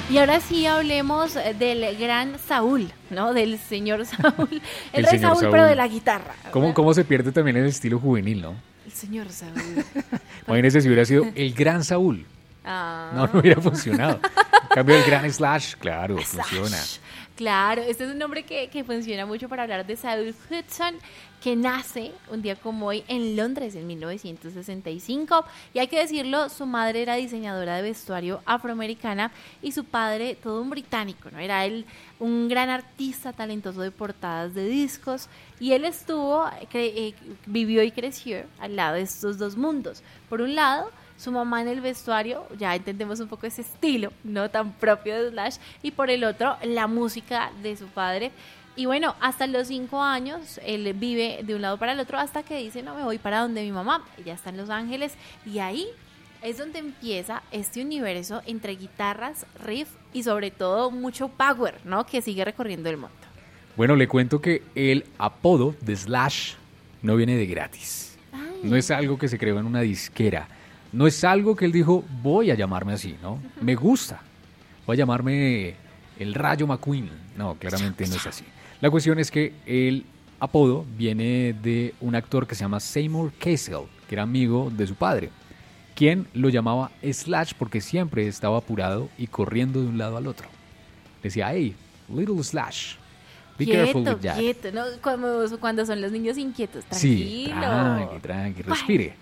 Y ahora sí hablemos del gran Saúl, ¿no? Del señor Saúl. El El rey señor Saúl, Saúl. pero de la guitarra. ¿Cómo se pierde también el estilo juvenil, no? El señor Saúl. Imagínese si hubiera sido el gran Saúl. Ah. No hubiera funcionado. En cambio, el gran Slash, claro, Slash. funciona. Claro, este es un nombre que funciona mucho para hablar de Saúl Hudson, que nace un día como hoy en Londres en 1965. Y hay que decirlo, su madre era diseñadora de vestuario afroamericana y su padre todo un británico, ¿no? Era él un gran artista talentoso de portadas de discos y él vivió y creció al lado de estos dos mundos. Por un lado, su mamá en el vestuario, ya entendemos un poco ese estilo, no tan propio de Slash, y por el otro, la música de su padre. Y bueno, hasta los 5 años, él vive de un lado para el otro hasta que dice, no, me voy para donde mi mamá, ella está en Los Ángeles, y ahí es donde empieza este universo entre guitarras, riff y sobre todo mucho power, ¿no? Que sigue recorriendo el mundo. Bueno, le cuento que el apodo de Slash no viene de gratis. Ay. No es algo que se creó en una disquera. No es algo que él dijo, voy a llamarme así, ¿no? Me gusta. Voy a llamarme el Rayo McQueen. No, claramente no es así. La cuestión es que el apodo viene de un actor que se llama Seymour Cassel, que era amigo de su padre, quien lo llamaba Slash porque siempre estaba apurado y corriendo de un lado al otro. Decía, hey, little Slash, be careful with that. Quieto, ¿no? Cuando son los niños inquietos, Sí, tranquilo. tranqui, respire.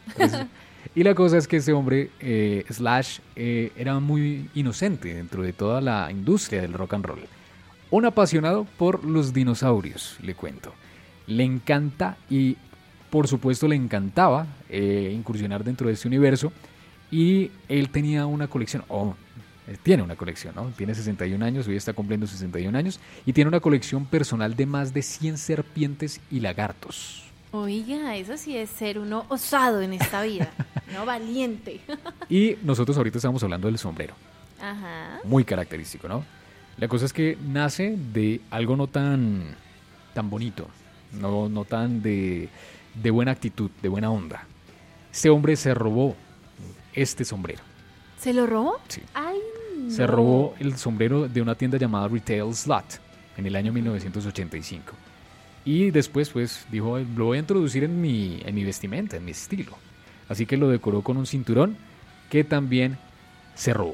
Y la cosa es que este hombre, Slash, era muy inocente dentro de toda la industria del rock and roll. Un apasionado por los dinosaurios, le cuento. Le encanta y, por supuesto, le encantaba incursionar dentro de este universo. Y él tenía una colección, tiene una colección, ¿no? Tiene 61 años, hoy está cumpliendo 61 años. Y tiene una colección personal de más de 100 serpientes y lagartos. Oiga, eso sí es ser uno osado en esta vida, ¿no? Valiente. Y nosotros ahorita estamos hablando del sombrero. Ajá. Muy característico, ¿no? La cosa es que nace de algo no tan bonito, no tan de buena actitud, de buena onda. Este hombre se robó este sombrero. ¿Se lo robó? Sí. Ay, no. Se robó el sombrero de una tienda llamada Retail Slot en el año 1985. Y después, pues, dijo, lo voy a introducir en mi vestimenta, en mi estilo. Así que lo decoró con un cinturón que también se robó.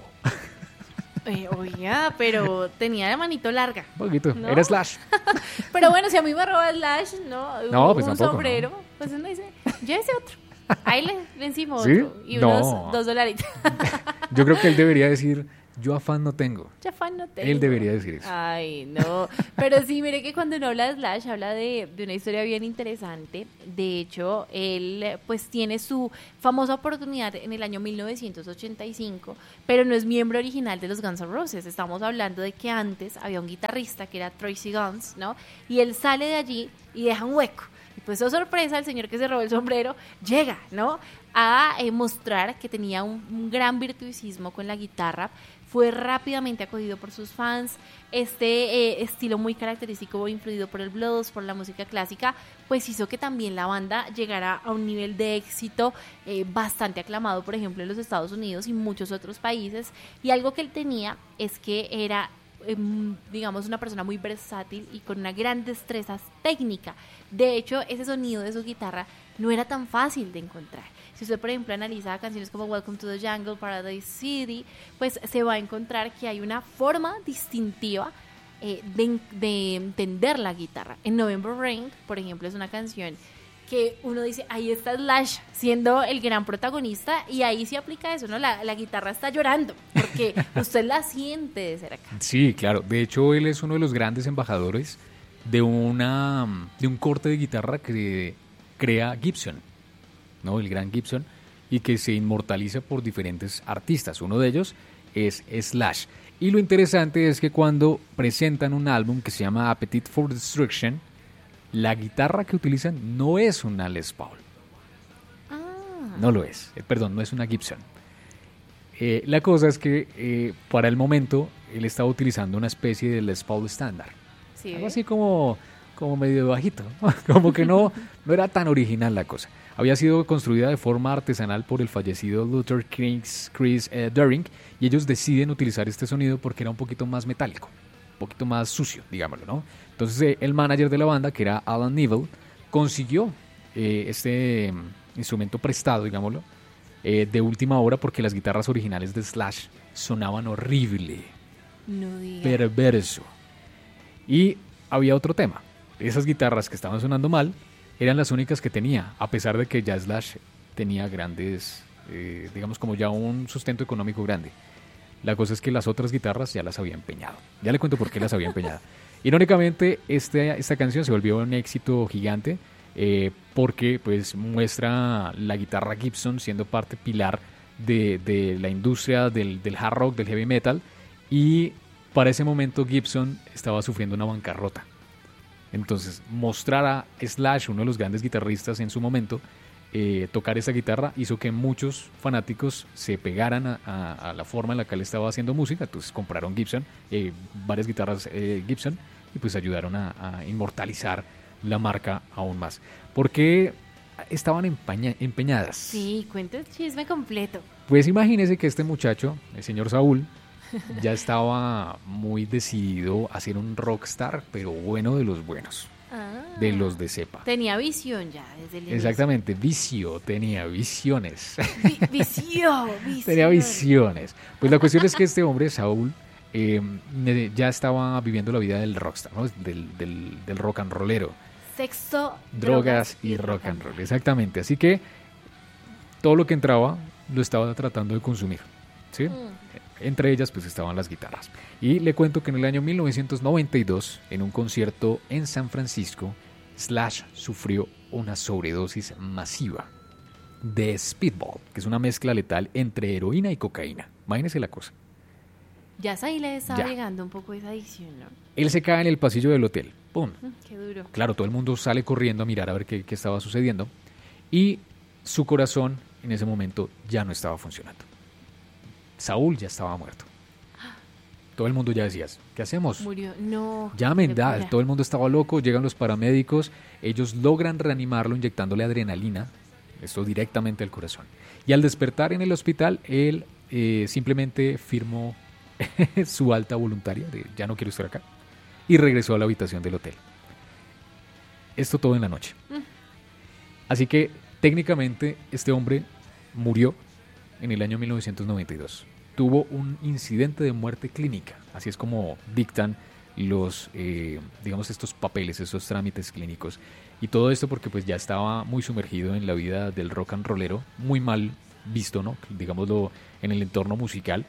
Oiga, pero tenía la manito larga. Un poquito, ¿no? era Slash. Pero bueno, si a mí me roba Slash, ¿no? No, pues un tampoco, sombrero, pues uno dice, llévese otro. Ahí le encima ¿Sí? otro. Y No. unos $2. Yo creo que él debería decir, yo afán no tengo. Ya fan no tengo. Él debería decir eso. Ay, no. Pero sí, mire que cuando uno habla de Slash, habla de una historia bien interesante. De hecho, él pues tiene su famosa oportunidad en el año 1985, pero no es miembro original de los Guns N' Roses. Estamos hablando de que antes había un guitarrista que era Tracy Guns, ¿no? Y él sale de allí y deja un hueco. Y pues, oh sorpresa, el señor que se robó el sombrero llega, ¿no? A mostrar que tenía un gran virtuosismo con la guitarra. Fue rápidamente acogido por sus fans. Este estilo muy característico, influido por el blues, por la música clásica, pues hizo que también la banda llegara a un nivel de éxito bastante aclamado, por ejemplo, en los Estados Unidos y muchos otros países. Y algo que él tenía es que era, digamos, una persona muy versátil y con una gran destreza técnica. De hecho, ese sonido de su guitarra no era tan fácil de encontrar. Si usted, por ejemplo, analiza canciones como Welcome to the Jungle, Paradise City, pues se va a encontrar que hay una forma distintiva de entender la guitarra. En November Rain, por ejemplo, es una canción que uno dice, ahí está Slash siendo el gran protagonista, y ahí se aplica eso, ¿no? La guitarra está llorando, porque usted la siente de cerca. Sí, claro. De hecho, él es uno de los grandes embajadores de un corte de guitarra que crea Gibson, ¿no? El gran Gibson, y que se inmortaliza por diferentes artistas. Uno de ellos es Slash. Y lo interesante es que cuando presentan un álbum que se llama Appetite for Destruction, la guitarra que utilizan no es una Les Paul. No lo es. Perdón, no es una Gibson. La cosa es que para el momento él estaba utilizando una especie de Les Paul estándar. Sí, algo así como medio bajito, como que no era tan original la cosa. Había sido construida de forma artesanal por el fallecido Luther Chris Daring, y ellos deciden utilizar este sonido porque era un poquito más metálico, un poquito más sucio, digámoslo, ¿no? Entonces el manager de la banda, que era Alan Neville, consiguió este instrumento prestado, digámoslo, de última hora, porque las guitarras originales de Slash sonaban horrible, No digas. perverso. Y había otro tema. Esas guitarras que estaban sonando mal eran las únicas que tenía, a pesar de que ya Slash tenía grandes, digamos como ya un sustento económico grande. La cosa es que las otras guitarras ya las había empeñado. Ya le cuento por qué las había empeñado. Irónicamente, esta canción se volvió un éxito gigante porque pues muestra la guitarra Gibson siendo parte pilar de la industria del hard rock, del heavy metal, y para ese momento Gibson estaba sufriendo una bancarrota. Entonces, mostrar a Slash, uno de los grandes guitarristas en su momento, tocar esa guitarra hizo que muchos fanáticos se pegaran a la forma en la que él estaba haciendo música. Entonces compraron Gibson, varias guitarras Gibson, y pues ayudaron a inmortalizar la marca aún más. ¿Por qué estaban empeñadas? Sí, cuenta el chisme completo. Pues imagínese que este muchacho, el señor Saúl, ya estaba muy decidido a ser un rockstar, pero bueno de los buenos, de los de cepa. Tenía visión ya desde el inicio. Exactamente, tenía visiones. Visión. Tenía visiones. Pues la cuestión es que este hombre, Saúl, ya estaba viviendo la vida del rockstar, ¿no? del rock and rollero. Sexo, Drogas y rock and roll, exactamente. Así que todo lo que entraba lo estaba tratando de consumir, ¿sí? Entre ellas pues estaban las guitarras. Y le cuento que en el año 1992, en un concierto en San Francisco, Slash sufrió una sobredosis masiva de Speedball, que es una mezcla letal entre heroína y cocaína. Imagínese la cosa. Ya ahí le estaba Ya. llegando un poco esa adicción, ¿no? Él se cae en el pasillo del hotel. ¡Pum! Qué duro. Claro, todo el mundo sale corriendo a mirar a ver qué estaba sucediendo. Y su corazón en ese momento ya no estaba funcionando. Saúl ya estaba muerto. Todo el mundo ya decía, ¿qué hacemos? Murió. No. Llamen, qué locura. todo el mundo estaba loco, llegan los paramédicos, ellos logran reanimarlo inyectándole adrenalina, esto directamente al corazón. Y al despertar en el hospital, él simplemente firmó su alta voluntaria de ya no quiero estar acá, y regresó a la habitación del hotel. Esto todo en la noche. Así que técnicamente este hombre murió en el año 1992. Tuvo un incidente de muerte clínica, así es como dictan los, digamos, estos papeles, estos trámites clínicos. Y todo esto porque pues ya estaba muy sumergido en la vida del rock and rollero, muy mal visto, ¿no? Digámoslo, en el entorno musical.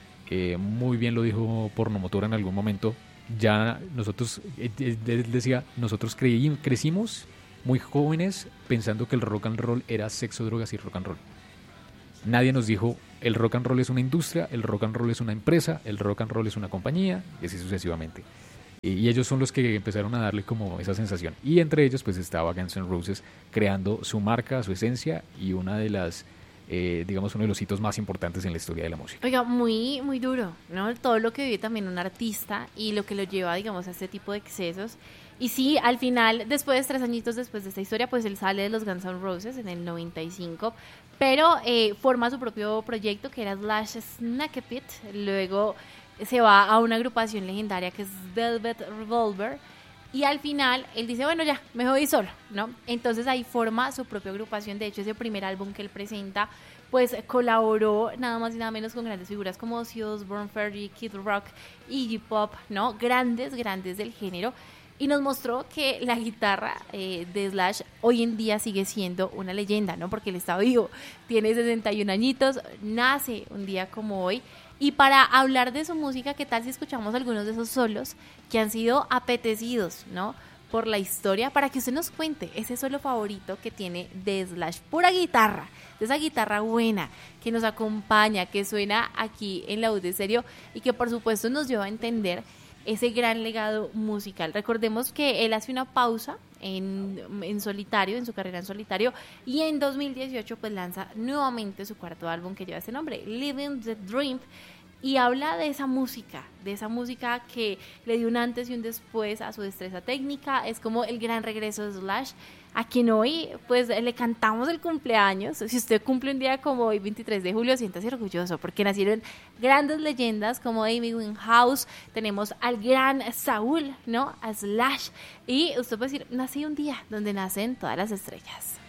Muy bien lo dijo Pornomotora en algún momento. Ya nosotros, él decía, nosotros crecimos muy jóvenes pensando que el rock and roll era sexo, drogas y rock and roll. Nadie nos dijo, el rock and roll es una industria, el rock and roll es una empresa, el rock and roll es una compañía, y así sucesivamente. Y ellos son los que empezaron a darle como esa sensación. Y entre ellos pues estaba Guns N' Roses creando su marca, su esencia, y una de las, digamos, uno de los hitos más importantes en la historia de la música. Oiga, muy, muy duro, ¿no? Todo lo que vive también un artista y lo que lo lleva, digamos, a este tipo de excesos. Y sí, al final, 3 añitos después de esta historia, pues él sale de los Guns N' Roses en el 95, pero forma su propio proyecto que era Slash Snackepit. Luego se va a una agrupación legendaria que es Velvet Revolver. Y al final él dice, bueno, ya, me voy solo, ¿no? Entonces ahí forma su propia agrupación. De hecho, ese primer álbum que él presenta, pues colaboró nada más y nada menos con grandes figuras como Ozzy Osbourne, Fergie, Kid Rock, Iggy Pop, ¿no? Grandes del género. Y nos mostró que la guitarra de Slash hoy en día sigue siendo una leyenda, ¿no? Porque él está vivo, tiene 61 añitos, nace un día como hoy. Y para hablar de su música, ¿qué tal si escuchamos algunos de esos solos que han sido apetecidos, ¿no? Por la historia, para que usted nos cuente ese solo favorito que tiene de Slash, pura guitarra, de esa guitarra buena que nos acompaña, que suena aquí en La Voz de Stereo y que por supuesto nos lleva a entender ese gran legado musical. Recordemos que él hace una pausa en solitario, en su carrera en solitario, y en 2018 pues lanza nuevamente su cuarto álbum que lleva ese nombre, Living the Dream, y habla de esa música que le dio un antes y un después a su destreza técnica. Es como el gran regreso de Slash, a quien hoy pues le cantamos el cumpleaños. Si usted cumple un día como hoy, 23 de julio, siéntase orgulloso, porque nacieron grandes leyendas como Amy Winehouse, tenemos al gran Saúl, ¿no? A Slash, y usted puede decir, nací un día donde nacen todas las estrellas.